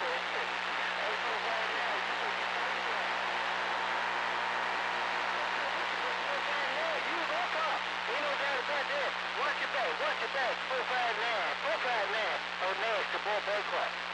Watch your back, 459, 459. Oh, next, the boy, break